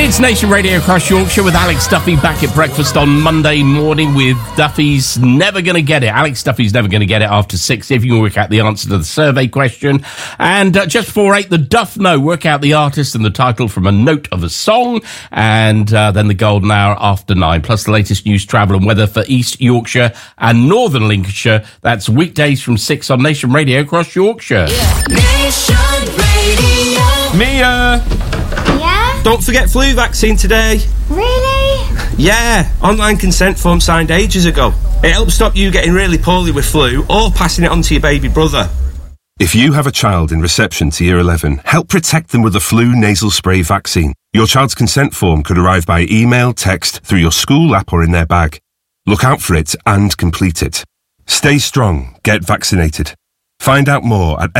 It's Nation Radio across Yorkshire with Alex Duffy back at breakfast on Monday morning with Duffy's Never Gonna Get It. Alex Duffy's Never Gonna Get It after 6 if you can work out the answer to the survey question. And just before 8, the Duff Know. Work out the artist and the title from a note of a song. And then the golden hour after 9. Plus the latest news, travel and weather for East Yorkshire and Northern Lincolnshire. That's weekdays from 6 on Nation Radio across Yorkshire. Yeah. Nation Radio. Mia! Yeah? Don't forget flu vaccine today. Really? Yeah, online consent form signed ages ago. It helps stop you getting really poorly with flu or passing it on to your baby brother. If you have a child in reception to Year 11, help protect them with a flu nasal spray vaccine. Your child's consent form could arrive by email, text, through your school app or in their bag. Look out for it and complete it. Stay strong. Get vaccinated. Find out more at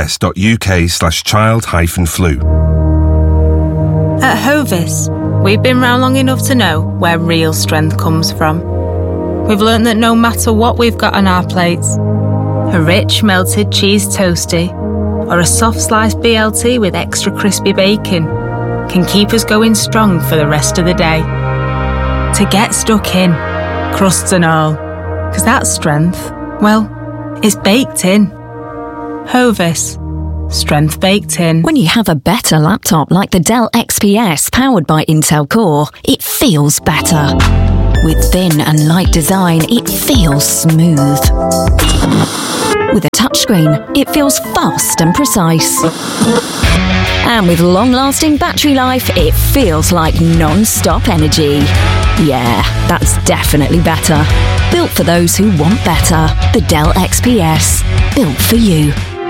nhs.uk/child-flu. At Hovis, we've been round long enough to know where real strength comes from. We've learned that no matter what we've got on our plates, a rich melted cheese toastie or a soft sliced BLT with extra crispy bacon can keep us going strong for the rest of the day. To get stuck in, crusts and all, because that strength, well, it's baked in. Hovis. Strength baked in. When you have a better laptop like the Dell XPS powered by Intel Core, it feels better. With thin and light design, it feels smooth. With a touchscreen, it feels fast and precise. And with long-lasting battery life, it feels like non-stop energy. Yeah, that's definitely better. Built for those who want better. The Dell XPS. Built for you.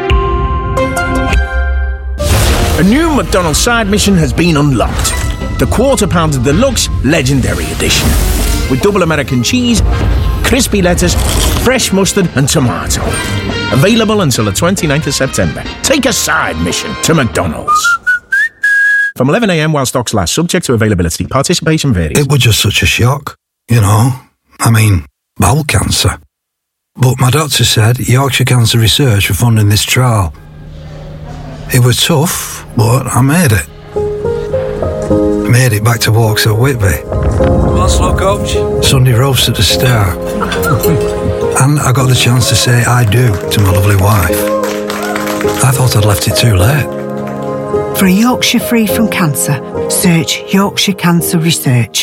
A new McDonald's side mission has been unlocked. The Quarter Pounder Deluxe Legendary Edition. With double American cheese, crispy lettuce, fresh mustard and tomato. Available until the 29th of September. Take a side mission to McDonald's. From 11 a.m. while stocks last, subject to availability. Participation varies. It was just such a shock, you know. I mean, bowel cancer. But my doctor said Yorkshire Cancer Research were funding this trial. It was tough, but I made it. I made it back to walks at Whitby. What's up, coach? Sunday roast at the Star. And I got the chance to say I do to my lovely wife. I thought I'd left it too late. For a Yorkshire free from cancer, search Yorkshire Cancer Research.